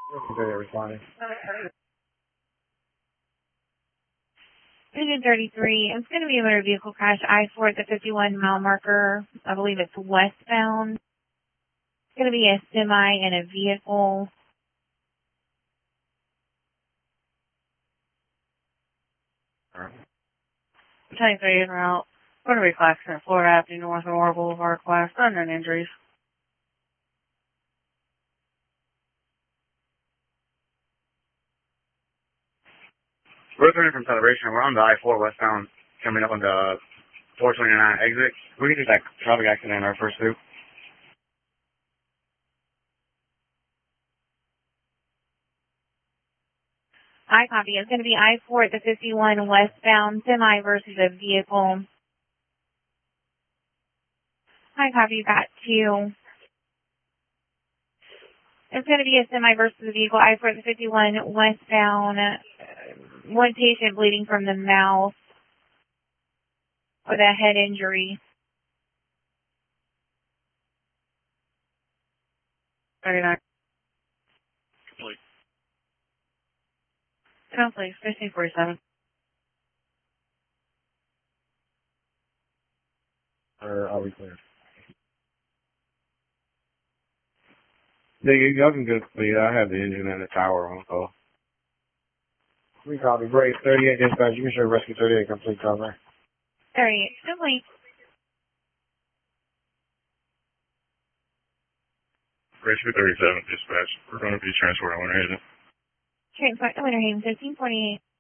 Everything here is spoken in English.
They're responding. Agent 33, it's going to be a motor vehicle crash. I-4 at the 51 mile marker. I believe it's westbound. It's going to be a semi and a vehicle. Alright. 23 en route. Going to be classing at Florida Avenue North and Aurora Boulevard class. Unknown injuries. We're returning from celebration. We're on the I-4 westbound, coming up on the 429 exit. We can do that traffic accident in our first two. I copy. It's going to be I-4 at the 51 westbound, semi versus a vehicle. I copy. Got two. It's going to be a semi versus a vehicle. I-4 at the 51 westbound. One patient bleeding from the mouth with a head injury. 39. Complete. Complete. 1547. Or are we clear? Yeah, y'all can just leave. I have the engine and the tower on call. We copy. Great. 38 dispatch. You can show rescue 38 complete cover. 38. Complete. Rescue 37 dispatch. We're going to be transporting one agent. Transport to Winter Haven, 1548.